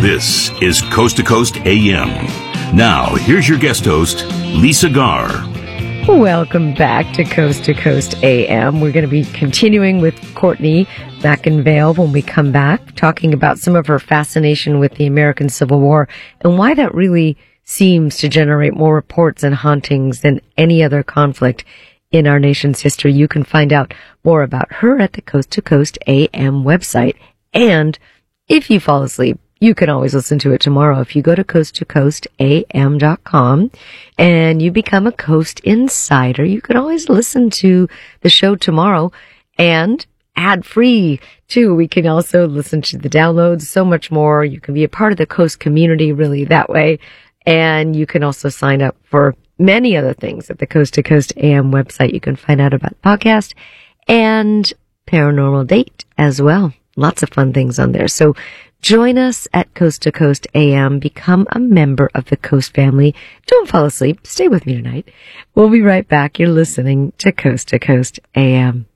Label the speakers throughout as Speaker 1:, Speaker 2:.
Speaker 1: This is Coast to Coast AM. Now, here's your guest host, Lisa Garr.
Speaker 2: Welcome back to Coast AM. We're going to be continuing with Courtney McIngvale when we come back, talking about some of her fascination with the American Civil War and why that really seems to generate more reports and hauntings than any other conflict in our nation's history. You can find out more about her at the Coast to Coast AM website. And if you fall asleep, you can always listen to it tomorrow if you go to coasttocoastam.com and you become a Coast Insider. You can always listen to the show tomorrow and ad-free too. We can also listen to the downloads, so much more. You can be a part of the Coast community really that way. And you can also sign up for many other things at the Coast to Coast AM website. You can find out about the podcast and Paranormal Date as well. Lots of fun things on there. So join us at Coast to Coast AM. Become a member of the Coast family. Don't fall asleep. Stay with me tonight. We'll be right back. You're listening to Coast AM.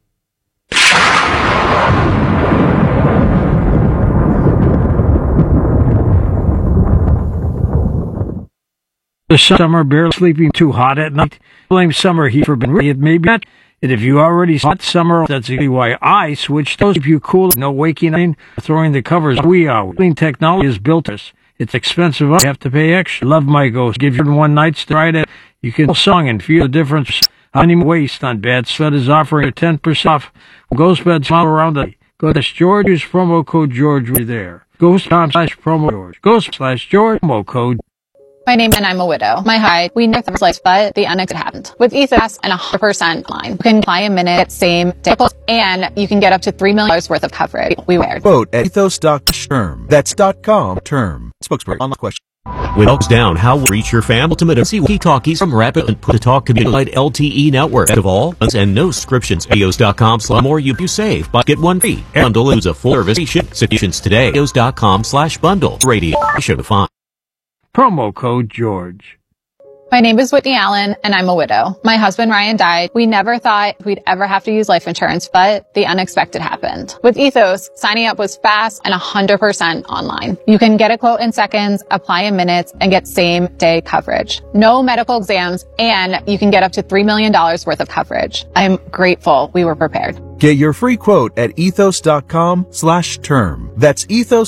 Speaker 3: The summer barely sleeping too hot at night. Blame summer heat for being it may be not. And if you already hot summer, that's exactly why I switched to keep you cool. No waking in, throwing the covers. We are. Clean technology is built us. It's expensive. You have to pay extra. Love my Ghost. Give you one night's ride it. You can song and feel the difference. Honey waste on bed sweat is offering a 10% off. Ghost beds all around the. Go to George. Use promo code George. We're there. Ghost.com/promo George. Ghost/George promo code.
Speaker 4: My name and I'm a widow. My height, we never was, but the unexpected happened. With Ethos and 100% line, you can apply a minute, same day, and you can get up to $3 million worth of coverage. We wear.
Speaker 5: Quote at ethos.term. That's .com term. Spokesperson on the question.
Speaker 6: When all goes down, how will reach your family? Ultimate walkie-talkies from Rapid and Put to Talk Community LTE Network. Best of all, and no subscriptions. Radios.com. More you save, but get one free. Bundle includes a full service. Subscriptions today. Radios.com/bundle. Radio. Show to find.
Speaker 3: Promo code George.
Speaker 4: My name is Whitney Allen, and I'm a widow. My husband Ryan died. We never thought we'd ever have to use life insurance, but the unexpected happened. With Ethos, signing up was fast and 100% online. You can get a quote in seconds, apply in minutes, and get same-day coverage. No medical exams, and you can get up to $3 million worth of coverage. I'm grateful we were prepared.
Speaker 5: Get your free quote at ethos.com/term. That's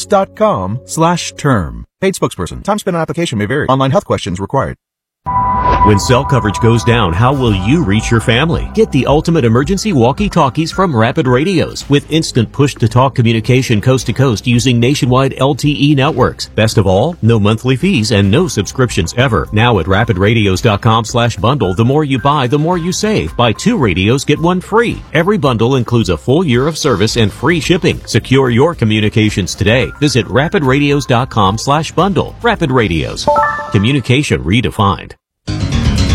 Speaker 5: ethos.com/term. Paid spokesperson. Time spent on application may vary. Online health questions required.
Speaker 6: When cell coverage goes down, how will you reach your family? Get the ultimate emergency walkie-talkies from Rapid Radios with instant push-to-talk communication coast to coast using nationwide LTE networks. Best of all, no monthly fees and no subscriptions ever. Now at rapidradios.com/bundle, the more you buy, the more you save. Buy 2 radios, get 1 free. Every bundle includes a full year of service and free shipping. Secure your communications today. Visit rapidradios.com/bundle. Rapid Radios. Communication redefined.